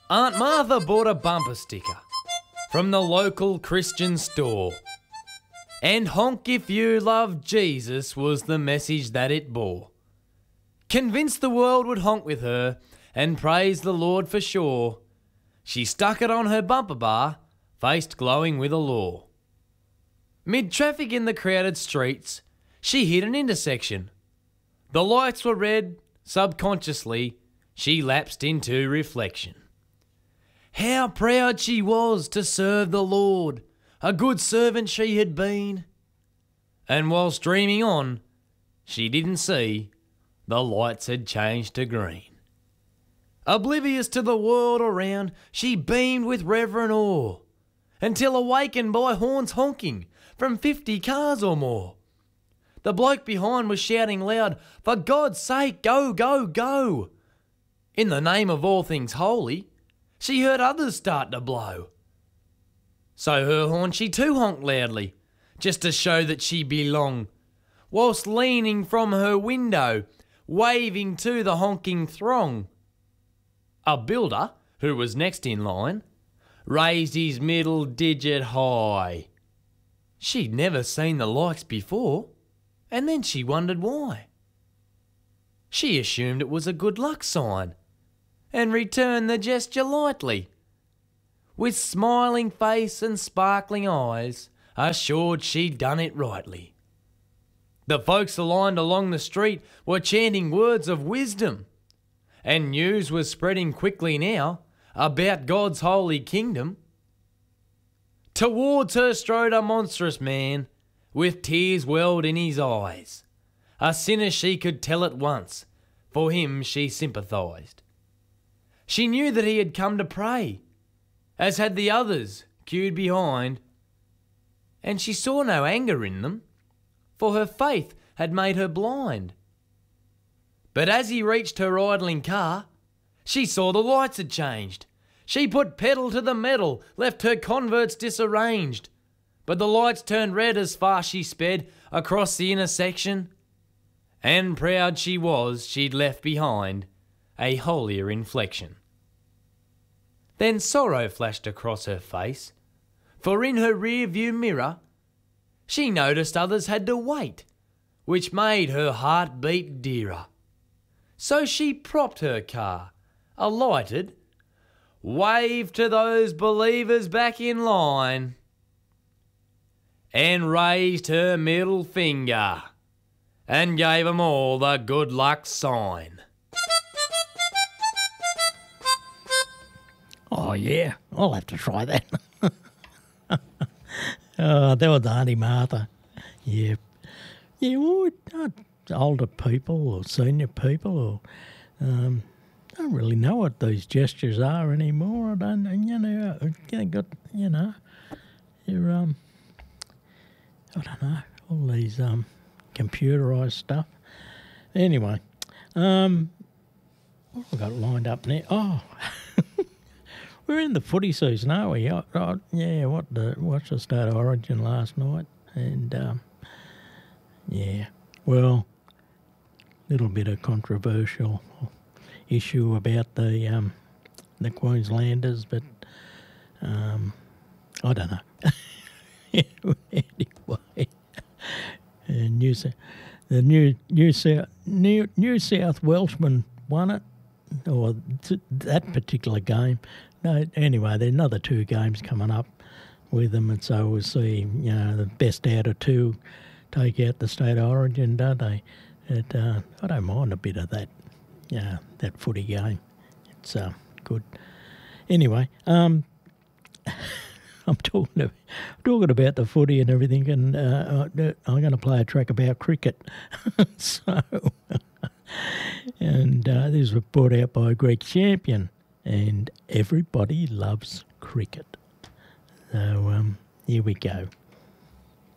Aunt Martha bought a bumper sticker from the local Christian store. And honk if you love Jesus was the message that it bore. Convinced the world would honk with her and praise the Lord for sure, she stuck it on her bumper bar, faced glowing with allure. Mid-traffic in the crowded streets, she hit an intersection. The lights were red, subconsciously, she lapsed into reflection. How proud she was to serve the Lord, a good servant she had been. And whilst dreaming on, she didn't see the lights had changed to green. Oblivious to the world around, she beamed with reverent awe, until awakened by horns honking from 50 cars or more. The bloke behind was shouting loud, "For God's sake, go, go, go!" In the name of all things holy, she heard others start to blow. So her horn she too honked loudly, just to show that she belonged, whilst leaning from her window, waving to the honking throng. A builder, who was next in line, raised his middle digit high. She'd never seen the likes before, and then she wondered why. She assumed it was a good luck sign, and returned the gesture lightly, with smiling face and sparkling eyes, assured she'd done it rightly. The folks aligned along the street were chanting words of wisdom, and news was spreading quickly now about God's holy kingdom. Towards her strode a monstrous man, with tears welled in his eyes. A sinner she could tell at once, for him she sympathised. She knew that he had come to pray, as had the others queued behind, and she saw no anger in them, for her faith had made her blind. But as he reached her idling car, she saw the lights had changed. She put pedal to the metal, left her converts disarranged. But the lights turned red as fast she sped across the intersection, and proud she was she'd left behind a holier inflection. Then sorrow flashed across her face, for in her rear-view mirror she noticed others had to wait, which made her heart beat dearer. So she propped her car, alighted, waved to those believers back in line, and raised her middle finger and gave 'em all the good luck sign. Oh, yeah, I'll have to try that. Oh, that was Auntie Martha. Yeah. Yeah, well, older people or senior people or don't really know what these gestures are anymore. I don't, you're, I don't know, all these computerised stuff. Anyway, what have I got lined up now? Oh, we're in the footy season, aren't we? Yeah, watched the State of Origin last night, and yeah, well, little bit of controversial issue about the Queenslanders, but I don't know. Anyway, New South Welshmen won it, or that particular game. No, anyway, there are another 2 games coming up with them, and so we'll see, the best out of 2 take out the State of Origin, don't they? I don't mind a bit of that, that footy game. It's good. Anyway, I'm talking about the footy and everything, and I'm going to play a track about cricket. So, and this was brought out by Greg Champion, and everybody loves cricket. So here we go.